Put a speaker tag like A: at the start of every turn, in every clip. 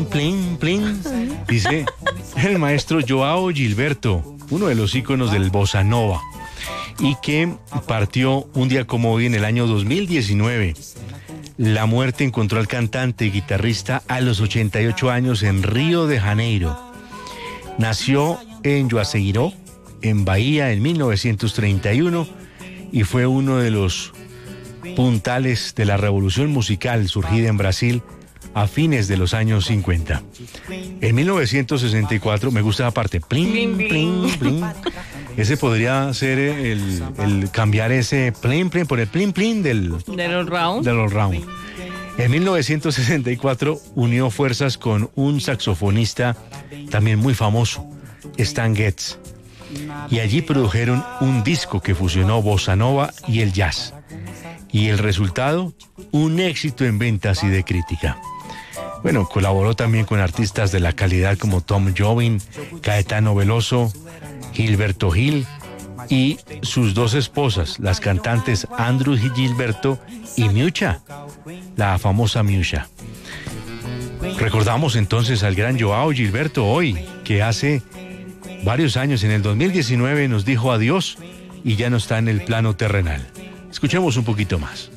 A: plin, plin, dice el maestro Joao Gilberto, uno de los íconos del bossa nova, y que partió un día como hoy en el año 2019. La muerte encontró al cantante y guitarrista a los 88 años en Río de Janeiro. Nació en Juazeiro, en Bahía, en 1931, y fue uno de los puntales de la revolución musical surgida en Brasil a fines de los años 50. En 1964, me gusta la parte, plin, plin, plin. Ese podría ser el cambiar ese plin, plin por el plin, plin del all round. En 1964 unió fuerzas con un saxofonista también muy famoso, Stan Getz. Y allí produjeron un disco que fusionó bossa nova y el jazz. Y el resultado, un éxito en ventas y de crítica. Bueno, colaboró también con artistas de la calidad como Tom Jobim, Caetano Veloso, Gilberto Gil y sus dos esposas, las cantantes Andrew Gilberto y Miucha, la famosa Miucha. Recordamos entonces al gran Joao Gilberto hoy, que hace varios años, en el 2019, nos dijo adiós y ya no está en el plano terrenal. Escuchemos un poquito más.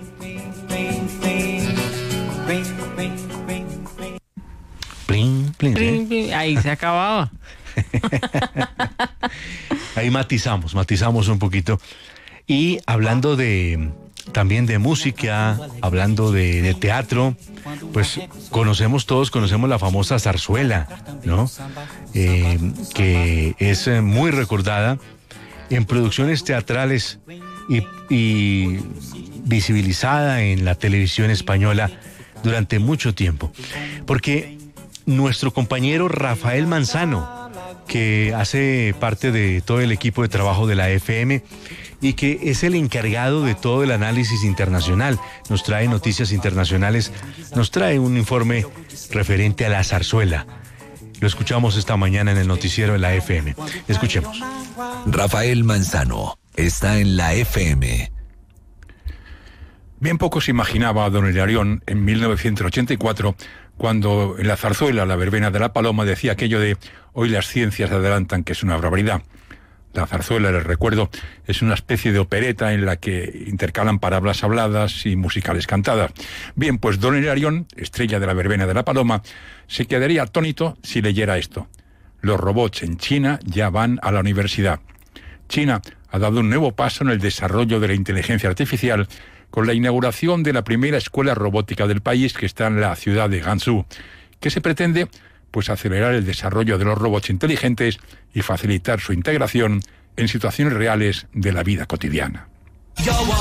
A: Plin, plin,
B: Plin, plin. Ahí se acababa.
A: Ahí matizamos un poquito. Y hablando también de música, hablando de teatro, pues conocemos la famosa zarzuela, ¿no? Que es muy recordada en producciones teatrales y visibilizada en la televisión española durante mucho tiempo. Porque nuestro compañero Rafael Manzano, que hace parte de todo el equipo de trabajo de la FM y que es el encargado de todo el análisis internacional, nos trae noticias internacionales, nos trae un informe referente a la zarzuela. Lo escuchamos esta mañana en el noticiero de la FM. Escuchemos.
C: Rafael Manzano está en la FM.
D: Bien poco se imaginaba a don Hilarión en 1984, cuando en la zarzuela La verbena de la paloma decía aquello de hoy las ciencias adelantan que es una barbaridad. La zarzuela, les recuerdo, es una especie de opereta en la que intercalan palabras habladas y musicales cantadas. Bien, pues don Hilarión, estrella de La verbena de la paloma, se quedaría atónito si leyera esto. Los robots en China ya van a la universidad. China ha dado un nuevo paso en el desarrollo de la inteligencia artificial con la inauguración de la primera escuela robótica del país, que está en la ciudad de Gansu, que se pretende pues acelerar el desarrollo de los robots inteligentes y facilitar su integración en situaciones reales de la vida cotidiana.